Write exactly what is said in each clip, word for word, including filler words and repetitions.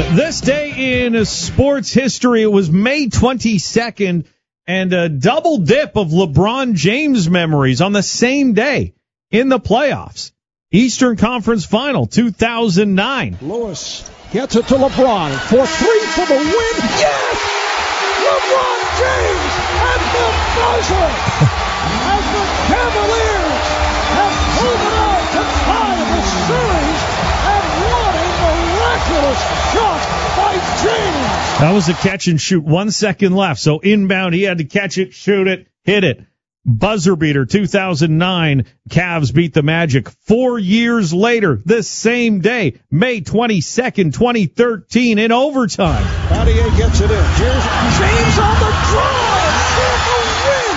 This day in sports history, it was May twenty-second, and a double dip of LeBron James memories on the same day in the playoffs. Eastern Conference Final two thousand nine. Lewis gets it to LeBron for three for the win. Yes! LeBron James at the buzzer as the Cavaliers have proven out to tie the series and what a miraculous shot by James. That was a catch and shoot. One second left. So inbound, he had to catch it, shoot it, hit it. Buzzer beater, two thousand nine. Cavs beat the Magic four years later, this same day, May twenty-second, twenty thirteen, in overtime. Battier gets it in. Here's James on the drive for the win.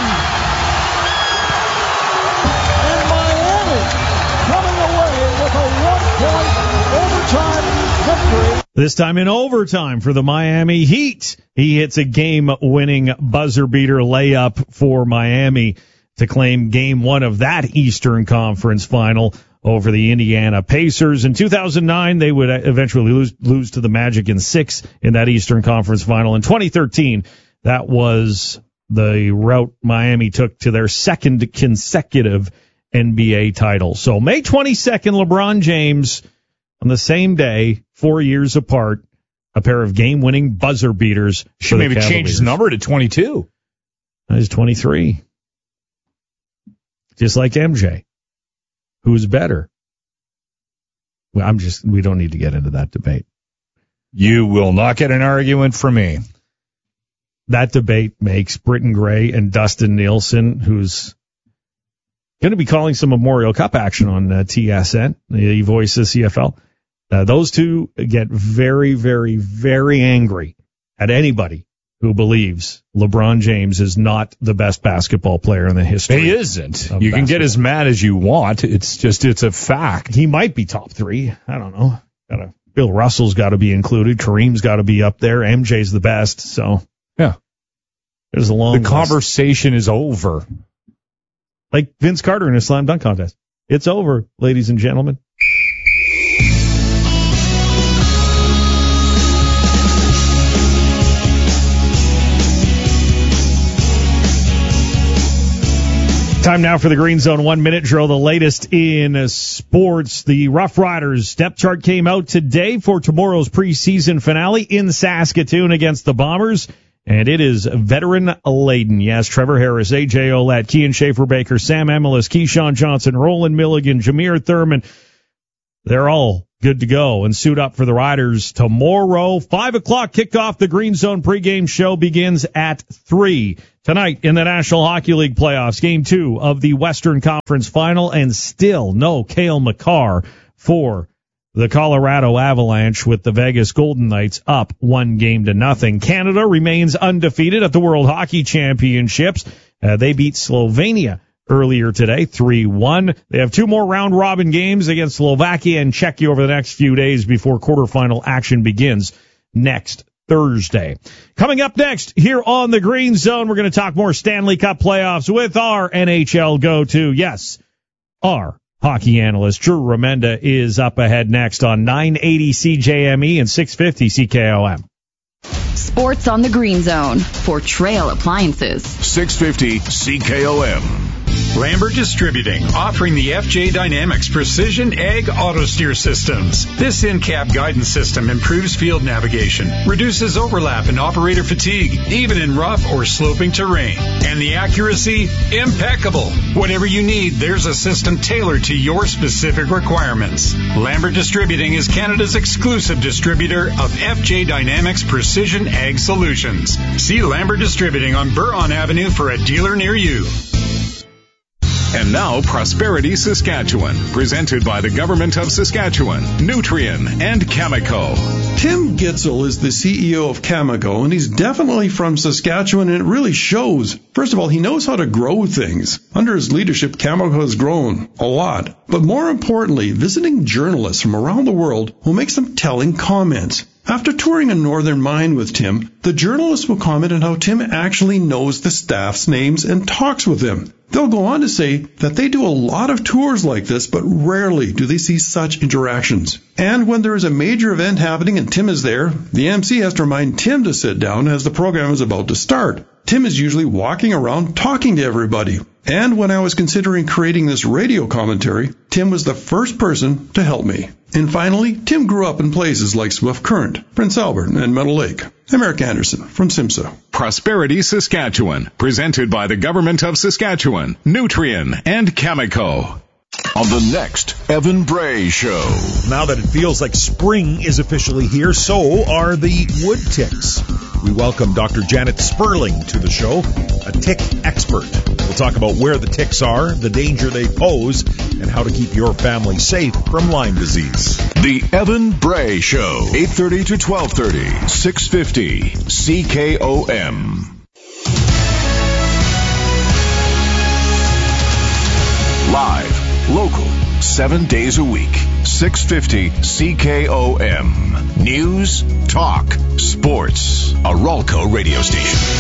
And Miami coming away with a one-point overtime victory. This time in overtime for the Miami Heat. He hits a game-winning buzzer-beater layup for Miami to claim game one of that Eastern Conference Final over the Indiana Pacers. In two thousand nine, they would eventually lose, lose to the Magic in six in that Eastern Conference Final. In twenty thirteen, that was the route Miami took to their second consecutive N B A title. So May twenty-second, LeBron James, on the same day, four years apart, a pair of game-winning buzzer beaters. Should maybe change his number to twenty-two. He's twenty-three. Just like M J. Who's better? Well, I'm just, we don't need to get into that debate. You will not get an argument from me. That debate makes Britton Gray and Dustin Nielsen, who's going to be calling some Memorial Cup action on uh, T S N, the voice of C F L. Uh, those two get very, very, very angry at anybody who believes LeBron James is not the best basketball player in the history. He isn't. You can get as mad as you want. It's just, it's a fact. He might be top three. I don't know. Gotta, Bill Russell's got to be included. Kareem's got to be up there. M J's the best. So yeah, there's a long The list. conversation is over. Like Vince Carter in a slam dunk contest. It's over, ladies and gentlemen. Time now for the Green Zone one-minute drill, the latest in sports. The Rough Riders depth chart came out today for tomorrow's preseason finale in Saskatoon against the Bombers, and it is veteran-laden. Yes, Trevor Harris, A J Olette, Kean Schaefer-Baker, Sam Emilus, Keyshawn Johnson, Roland Milligan, Jameer Thurman. They're all good to go and suit up for the Riders tomorrow. Five o'clock kickoff. The Green Zone pregame show begins at three. Tonight in the National Hockey League playoffs, game two of the Western Conference Final, and still no Cale Makar for the Colorado Avalanche, with the Vegas Golden Knights up one game to nothing. Canada remains undefeated at the World Hockey Championships. Uh, they beat Slovenia earlier today, three one. They have two more round-robin games against Slovakia and Czechia over the next few days before quarterfinal action begins next Thursday. Coming up next here on the Green Zone, we're going to talk more Stanley Cup playoffs with our N H L go-to. Yes, our hockey analyst, Drew Remenda, is up ahead next on nine eighty C J M E and six fifty C K O M. Sports on the Green Zone for Trail Appliances. six fifty C K O M. Lambert Distributing, offering the F J Dynamics Precision Ag Auto Steer Systems. This in-cab guidance system improves field navigation, reduces overlap and operator fatigue, even in rough or sloping terrain. And the accuracy, impeccable. Whatever you need, there's a system tailored to your specific requirements. Lambert Distributing is Canada's exclusive distributor of F J Dynamics Precision Ag Solutions. See Lambert Distributing on Buron Avenue for a dealer near you. And now, Prosperity Saskatchewan, presented by the Government of Saskatchewan, Nutrien, and Cameco. Tim Gitzel is the C E O of Cameco, and he's definitely from Saskatchewan, and it really shows. First of all, he knows how to grow things. Under his leadership, Cameco has grown a lot. But more importantly, visiting journalists from around the world will make some telling comments. After touring a northern mine with Tim, the journalist will comment on how Tim actually knows the staff's names and talks with them. They'll go on to say that they do a lot of tours like this, but rarely do they see such interactions. And when there is a major event happening and Tim is there, the M C has to remind Tim to sit down as the program is about to start. Tim is usually walking around talking to everybody. And when I was considering creating this radio commentary, Tim was the first person to help me. And finally, Tim grew up in places like Swift Current, Prince Albert, and Meadow Lake. I'm Eric Anderson from SIMSA. Prosperity Saskatchewan, presented by the Government of Saskatchewan, Nutrien, and Cameco. On the next Evan Bray Show. Now that it feels like spring is officially here, so are the wood ticks. We welcome Doctor Janet Sperling to the show, a tick expert. We'll talk about where the ticks are, the danger they pose, and how to keep your family safe from Lyme disease. The Evan Bray Show, eight thirty to twelve thirty, six fifty C K O M. Live, local, seven days a week, six fifty C K O M. News, talk, sports. A Ralco radio station.